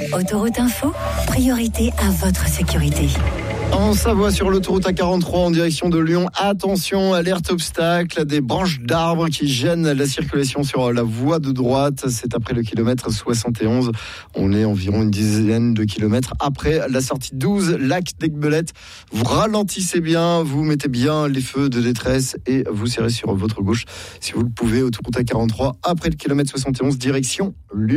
Autoroute Info, priorité à votre sécurité. En Savoie, sur l'autoroute A43 en direction de Lyon, attention, alerte obstacle, des branches d'arbres qui gênent la circulation sur la voie de droite. C'est après le kilomètre 71. On est environ une dizaine de kilomètres après la sortie 12, lac d'Aiguebelette. Vous ralentissez bien, vous mettez bien les feux de détresse et vous serrez sur votre gauche si vous le pouvez. Autoroute A43 après le kilomètre 71, direction Lyon.